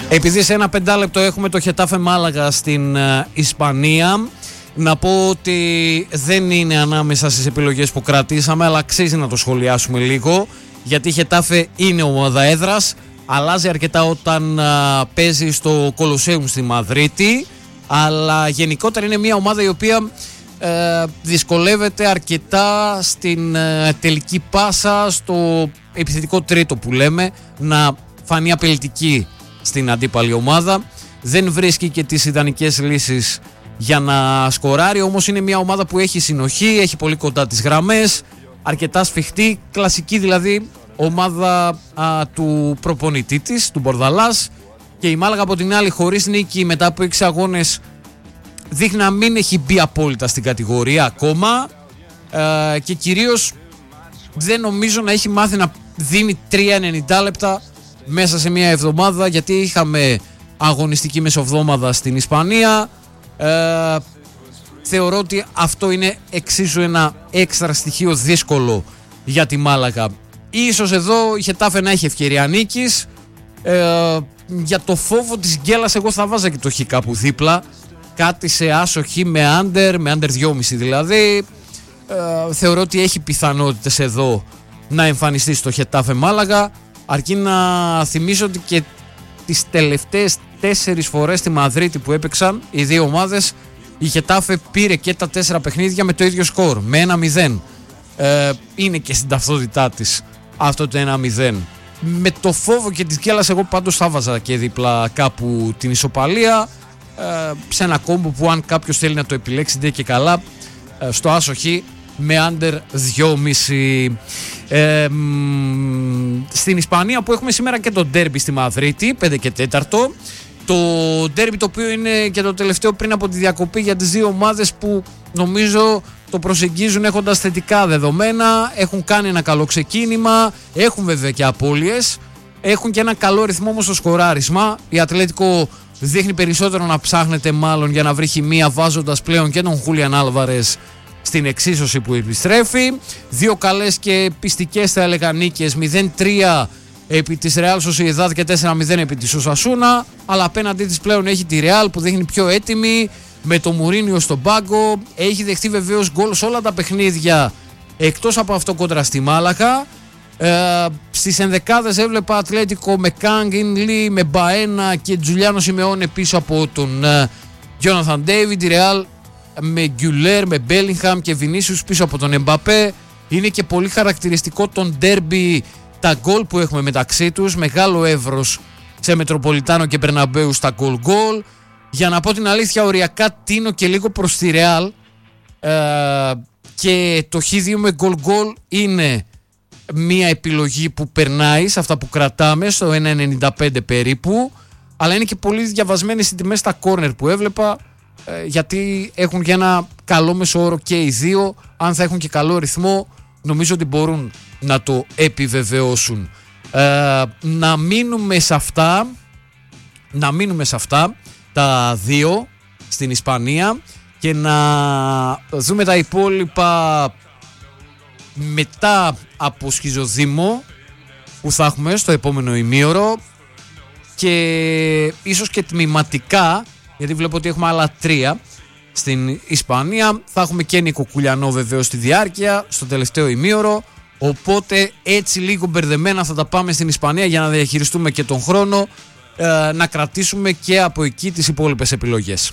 Επειδή σε ένα 5 λεπτό έχουμε το Χετάφε Μάλαγα στην Ισπανία, να πω ότι δεν είναι ανάμεσα στις επιλογές που κρατήσαμε, αλλά αξίζει να το σχολιάσουμε λίγο, γιατί η Χετάφε είναι ομάδα έδρας, αλλάζει αρκετά όταν παίζει στο Κολοσσέουμ στη Μαδρίτη, αλλά γενικότερα είναι μια ομάδα η οποία δυσκολεύεται αρκετά στην τελική πάσα, στο επιθετικό τρίτο που λέμε, να φανεί απειλητική στην αντίπαλη ομάδα. Δεν βρίσκει και τις ιδανικές λύσεις για να σκοράρει, όμως είναι μια ομάδα που έχει συνοχή, έχει πολύ κοντά τις γραμμές, αρκετά σφιχτή, κλασική δηλαδή ομάδα του προπονητή της, του Μπορδαλάς. Και η Μάλαγα από την άλλη, χωρίς νίκη μετά από 6 αγώνες, δείχνει να μην έχει μπει απόλυτα στην κατηγορία ακόμα, και κυρίως δεν νομίζω να έχει μάθει να δίνει 3-90 λεπτά μέσα σε μια εβδομάδα, γιατί είχαμε αγωνιστική μεσοβδόμαδα στην Ισπανία. Θεωρώ ότι αυτό είναι εξίσου ένα έξτρα στοιχείο δύσκολο για τη Μάλαγα. Ίσως εδώ η Χετάφε να έχει ευκαιρία νίκης. Για το φόβο της γκέλας εγώ θα βάζα και το χ κάπου δίπλα, κάτι σε άσο χ με under 2,5 δηλαδή. Θεωρώ ότι έχει πιθανότητες εδώ να εμφανιστεί στο Χετάφε Μάλαγα, αρκεί να θυμίσω ότι και τις τελευταίες 4 φορές στη Μαδρίτη που έπαιξαν οι δύο ομάδες, η Χετάφε πήρε και τα 4 παιχνίδια με το ίδιο σκορ, με 1-0. Είναι και στην ταυτότητά της αυτό το 1-0. Με το φόβο και της γκέλας εγώ πάντως θα βάζα και δίπλα κάπου την ισοπαλία, σε ένα κόμπο που αν κάποιος θέλει να το επιλέξει και καλά, στο άσο χ με under 2,5. Στην Ισπανία που έχουμε σήμερα και το ντέρμπι στη Μαδρίτη 5 και 4, το ντέρμπι το οποίο είναι και το τελευταίο πριν από τη διακοπή για τις δύο ομάδες που νομίζω το προσεγγίζουν έχοντας θετικά δεδομένα, έχουν κάνει ένα καλό ξεκίνημα, έχουν βέβαια και απώλειες, έχουν και ένα καλό ρυθμό όμως στο σκοράρισμα. Η Ατλέτικο δείχνει περισσότερο να ψάχνεται μάλλον για να βρει χημεία, βάζοντας πλέον και τον Χούλιαν Άλβαρες στην εξίσωση που επιστρέφει. Δύο καλές και πιστικές θα έλεγα νίκες, 0-3 επί της Real Sociedad και 4-0 επί της Οσασούνα, αλλά απέναντί της πλέον έχει τη Real που δείχνει πιο έτοιμη, με το Μουρίνιο στον πάγκο. Έχει δεχτεί βεβαίως γκολ σε όλα τα παιχνίδια εκτός από αυτό κόντρα στη Μάλαγα. Στις ενδεκάδες έβλεπα Ατλέτικο με Κάγκιν Λί, με Μπαένα και Τζουλιάνο Σιμεώνε πίσω από τον Τζόναθαν Ντέιβιντ. Η Real με Γκιουλέρ, με Μπέλιγχαμ και Βινίσιους πίσω από τον Εμπαπέ. Είναι και πολύ χαρακτηριστικό τον ντέρμπι τα γκολ που έχουμε μεταξύ τους, μεγάλο εύρος σε Μετροπολιτάνο και Μπερναμπέου στα γκολ. Για να πω την αλήθεια, οριακά τίνω και λίγο προς τη Real, και το Χ2 με γκολ είναι μια επιλογή που περνάει σε αυτά που κρατάμε στο 1,95 περίπου, αλλά είναι και πολύ διαβασμένες οι τιμές στα κόρνερ που έβλεπα, γιατί έχουν και ένα καλό μεσοόρο και οι δύο. Αν θα έχουν και καλό ρυθμό, νομίζω ότι μπορούν να το επιβεβαιώσουν. Να μείνουμε σε αυτά τα δύο στην Ισπανία και να δούμε τα υπόλοιπα μετά από σχιζοδήμο που θα έχουμε στο επόμενο ημίωρο, και ίσως και τμηματικά, γιατί βλέπω ότι έχουμε άλλα 3 στην Ισπανία. Θα έχουμε και Νίκο Κουλιανό βεβαίως στη διάρκεια, στο τελευταίο ημίωρο, οπότε έτσι λίγο μπερδεμένα θα τα πάμε στην Ισπανία για να διαχειριστούμε και τον χρόνο, να κρατήσουμε και από εκεί τις υπόλοιπες επιλογές.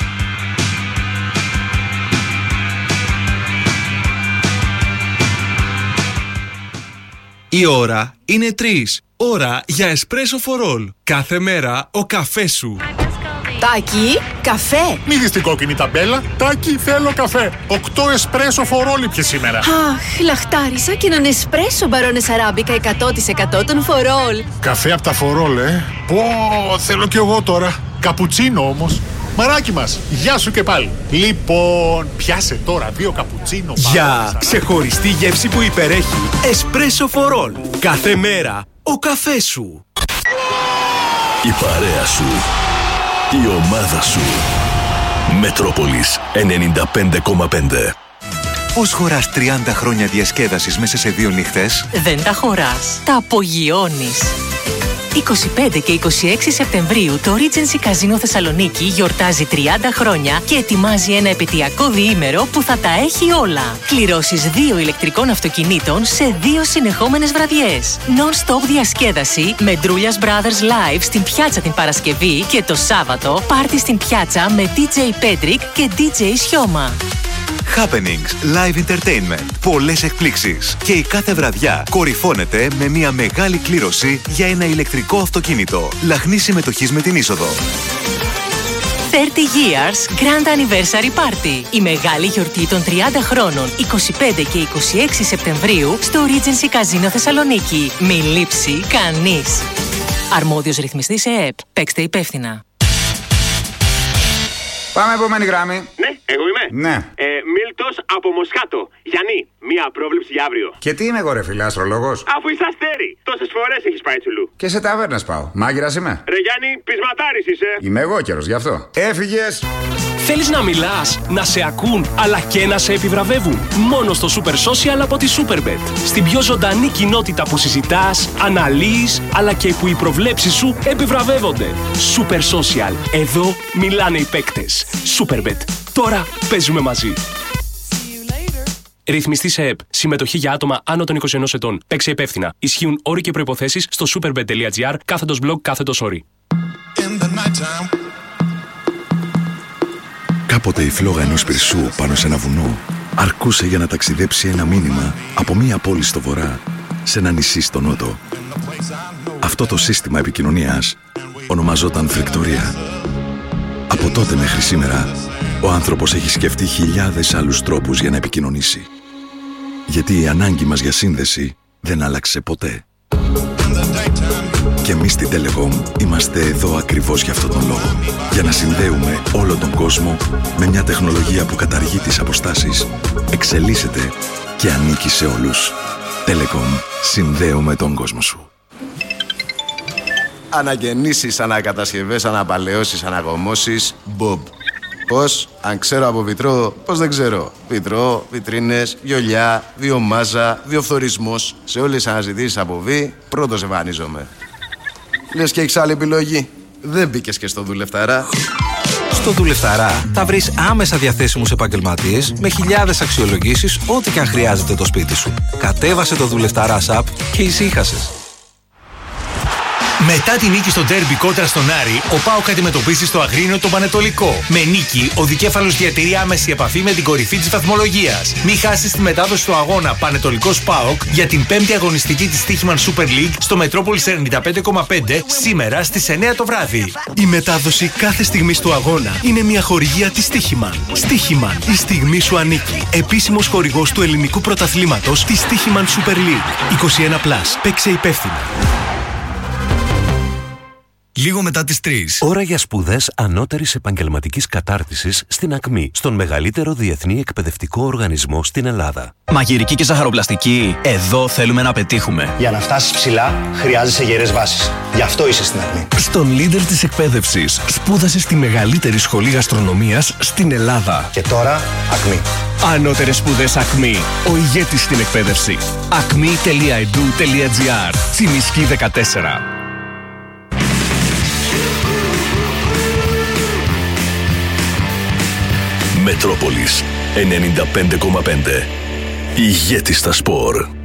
Η ώρα είναι 3. Ώρα για espresso for all. Κάθε μέρα ο καφές σου. Τάκη, καφέ. Μυθιστικό κόκκινη ταμπέλα. Τάκη, θέλω καφέ. 8 espresso for all πια σήμερα. Αχ, λαχτάρισα και έναν espresso μπαρόνες αράμπικα 100% των for all. Καφέ από τα for all, Πω, θέλω κι εγώ τώρα. Καπουτσίνο όμως. Μαράκι μας, γεια σου και πάλι. Λοιπόν, πιάσε τώρα 2 καπουτσίνο. Για ξεχωριστή γεύση που υπερέχει, espresso for all. Κάθε μέρα ο καφές σου. Η παρέα σου. Η ομάδα σου. Μετρόπολης 95,5. Πώς χωράς 30 χρόνια διασκέδασης μέσα σε 2 νύχτες? Δεν τα χωράς, τα απογειώνεις. 25 και 26 Σεπτεμβρίου το Regency Casino Θεσσαλονίκη γιορτάζει 30 χρόνια και ετοιμάζει ένα επαιτειακό διήμερο που θα τα έχει όλα. Κληρώσεις 2 ηλεκτρικών αυτοκινήτων σε 2 συνεχόμενες βραδιές. Non-stop διασκέδαση με Ντρούλιας Brothers Live στην Πιάτσα την Παρασκευή και το Σάββατο πάρτι στην Πιάτσα με DJ Pedrick και DJ Σιώμα. Happenings, live entertainment, πολλές εκπλήξεις και η κάθε βραδιά κορυφώνεται με μια μεγάλη κλήρωση για ένα ηλεκτρικό αυτοκίνητο. Λαχνή συμμετοχής με την είσοδο. 30 Years Grand Anniversary Party. Η μεγάλη γιορτή των 30 χρόνων 25 και 26 Σεπτεμβρίου στο Regency Casino Θεσσαλονίκη. Μην λείψει κανείς. Αρμόδιος ρυθμιστής ΕΕΠ. Παίξτε υπεύθυνα. Πάμε επόμενη γράμμη. Ναι, εγώ είμαι. Ναι. Μίλτος από Μοσχάτο. Γιάννη, μία πρόβλεψη για αύριο. Και τι είμαι εγώ, ρε φίλε, αστρολόγος? Αφού είσαι αστέρι. Τόσες φορές έχεις πάει τσουλού. Και σε ταβέρνες πάω. Μάγειρας είμαι. Ρε Γιάννη, πεισματάρης είσαι. Είμαι εγώ καιρός γι' αυτό. Έφυγες. Θέλεις να μιλάς, να σε ακούν, αλλά και να σε επιβραβεύουν? Μόνο στο Super Social από τη Superbet. Στην πιο ζωντανή κοινότητα που συζητάς, αναλύεις, αλλά και που οι προβλέψεις σου επιβραβεύονται. Super Social. Εδώ μιλάνε οι παίκτες. Superbet. Τώρα παίζουμε μαζί. Ρυθμιστής ΕΕΠ. Συμμετοχή για άτομα άνω των 21 ετών. Παίξε υπεύθυνα. Ισχύουν όροι και προϋποθέσεις στο superbet.gr/blog/όροι. Κάποτε η φλόγα ενός πυρσού πάνω σε ένα βουνό αρκούσε για να ταξιδέψει ένα μήνυμα από μία πόλη στο βορρά σε ένα νησί στο νότο. Αυτό το σύστημα επικοινωνίας ονομαζόταν φρικτορία. Από τότε μέχρι σήμερα, ο άνθρωπος έχει σκεφτεί χιλιάδες άλλους τρόπους για να επικοινωνήσει. Γιατί η ανάγκη μας για σύνδεση δεν άλλαξε ποτέ. Και εμείς στην Telecom είμαστε εδώ ακριβώς για αυτόν τον λόγο. Για να συνδέουμε όλο τον κόσμο με μια τεχνολογία που καταργεί τις αποστάσεις, εξελίσσεται και ανήκει σε όλους. Telecom. Συνδέουμε τον κόσμο σου. Αναγεννήσεις, ανακατασκευές, αναπαλαιώσεις, αναγωμώσεις, Bob. Πώς, αν ξέρω από βιτρό, πώς δεν ξέρω. Βιτρό, βιτρίνες, βιολιά, βιομάζα, βιοφθορισμός. Σε όλες τις αναζητήσεις από βι, πρώτος εμφανίζομαι. Λες και έχεις άλλη επιλογή? Δεν μπήκες και στο δουλευταρά? Στο δουλευταρά θα βρεις άμεσα διαθέσιμους επαγγελματίες με χιλιάδες αξιολογήσεις ό,τι και αν χρειάζεται το σπίτι σου. Κατέβασε το δουλευταρά app και ησύχασες. Μετά τη νίκη στο ντέρμπι κόντρα στον Άρη, ο ΠΑΟΚ αντιμετωπίζει στο Αγρίνιο τον Πανετολικό. Με νίκη, ο δικέφαλος διατηρεί άμεση επαφή με την κορυφή της βαθμολογίας. Μην χάσεις τη μετάδοση του αγώνα Πανετολικός ΠΑΟΚ για την 5η αγωνιστική της Στίχημαν Super League στο Μετρόπολης 95,5 σήμερα στις 9 το βράδυ. Η μετάδοση κάθε στιγμής του αγώνα είναι μια χορηγία της Στίχημαν. Στίχημαν, η στιγμή σου ανήκει. Επίσημος χορηγός του ελληνικού πρωταθλήματος της Στίχημαν Super League. 21+. Παίξε υπεύθυνα. Λίγο μετά τις 3. Ώρα για σπουδές ανώτερης επαγγελματικής κατάρτισης στην ΑΚΜΗ, στον μεγαλύτερο διεθνή εκπαιδευτικό οργανισμό στην Ελλάδα. Μαγειρική και ζαχαροπλαστική. Εδώ θέλουμε να πετύχουμε. Για να φτάσεις ψηλά, χρειάζεσαι γερές βάσεις. Γι' αυτό είσαι στην ΑΚΜΗ. Στον leader της εκπαίδευσης, σπούδασε στη μεγαλύτερη σχολή γαστρονομίας στην Ελλάδα. Και τώρα, ΑΚΜΗ. Ανώτερες σπουδές ΑΚΜΗ. Ο ηγέτης στην εκπαίδευση. acmi.edu.gr. Τσιμισκή 14. Μετρόπολης 95,5. Ηγέτη στα σπορ.